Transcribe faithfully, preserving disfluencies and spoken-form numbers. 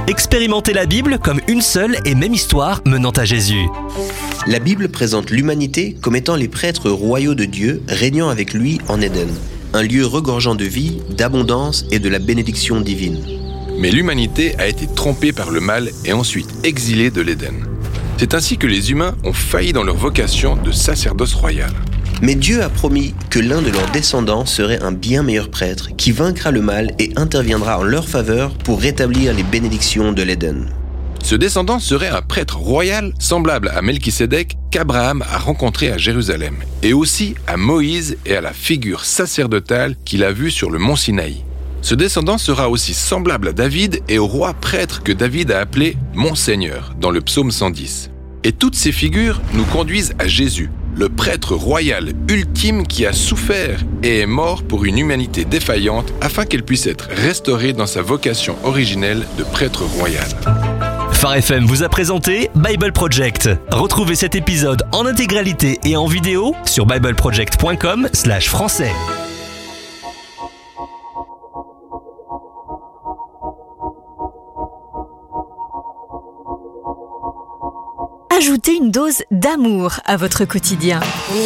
Expérimentez la Bible comme une seule et même histoire menant à Jésus. La Bible présente l'humanité comme étant les prêtres royaux de Dieu régnant avec lui en Éden, un lieu regorgeant de vie, d'abondance et de la bénédiction divine. Mais l'humanité a été trompée par le mal et ensuite exilée de l'Éden. C'est ainsi que les humains ont failli dans leur vocation de sacerdoce royal. Mais Dieu a promis que l'un de leurs descendants serait un bien meilleur prêtre qui vaincra le mal et interviendra en leur faveur pour rétablir les bénédictions de l'Éden. Ce descendant serait un prêtre royal semblable à Melchisédek qu'Abraham a rencontré à Jérusalem, et aussi à Moïse et à la figure sacerdotale qu'il a vue sur le mont Sinaï. Ce descendant sera aussi semblable à David et au roi prêtre que David a appelé « Mon Seigneur » dans le psaume cent dix. Et toutes ces figures nous conduisent à Jésus, le prêtre royal ultime qui a souffert et est mort pour une humanité défaillante afin qu'elle puisse être restaurée dans sa vocation originelle de prêtre royal. Phare F M vous a présenté Bible Project. Retrouvez cet épisode en intégralité et en vidéo sur bible project point com slash français. Ajoutez une dose d'amour à votre quotidien.